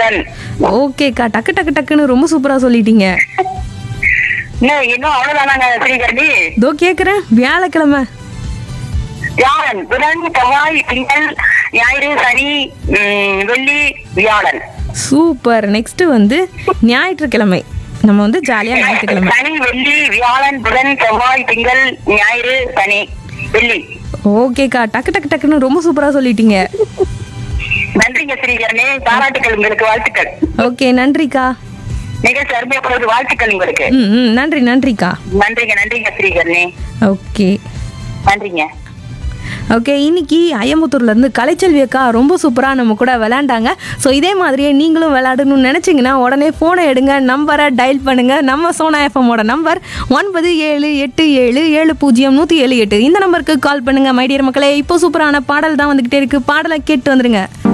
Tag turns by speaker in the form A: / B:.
A: புதன்.
B: ஓகேக்கா, டக்கு டக்கு டக்குன்னு ரொம்ப சூப்பரா சொல்லிட்டீங்க.
A: இன்னும் அவ்வளவுதானாங்க ஸ்ரீகரணி?
B: இதோ கேக்குறேன். வியாழக்கிழமை.
A: வியாழன், புதன், செவ்வாய், திங்கள், ஞாயிறு, சனி, வெள்ளி, வியாழன்.
B: சூப்பர். நெக்ஸ்ட் வந்து ஞாயிற்றுக்கிழமை. நம்ம வந்து ஜாலியா ஞாயிற்றுக்கிழமை.
A: சனி, வெள்ளி, வியாழன், புதன், செவ்வாய், திங்கள், ஞாயிறு, சனி, வெள்ளி.
B: ஓகேக்கா, டக்கு டக்கு டக்குன்னு ரொம்ப சூப்பரா சொல்லிட்டீங்க.
A: நன்றிங்க ஸ்ரீகரணி. பாராட்டுக்கள் உங்களுக்கு, வாழ்த்துக்கள்.
B: ஓகே, நன்றிக்கா.
A: நிகழ்ச்சி அருமையா போகுது, வாழ்த்துக்கள் உங்களுக்கு.
B: நன்றி நன்றிக்கா.
A: நன்றிங்க ஸ்ரீகரணி.
B: ஓகே
A: நன்றிங்க.
B: ஓகே, இன்னைக்கு அய்யம்புத்தூர்ல இருந்து கலைச்செல்வி அக்கா ரொம்ப சூப்பரா நம்ம கூட விளையாண்டாங்க. ஸோ இதே மாதிரியே நீங்களும் விளையாடணும்னு நினைச்சீங்கன்னா உடனே போனை எடுங்க, நம்பரை டயல் பண்ணுங்க. நம்ம சோனா எஃப்எம்மோட நம்பர் 9787700178. இந்த நம்பருக்கு கால் பண்ணுங்க மைடியர் மக்களே. இப்போ சூப்பரான பாடல் தான் வந்துகிட்டே இருக்கு. பாடலை கேட்டு வந்துருங்க.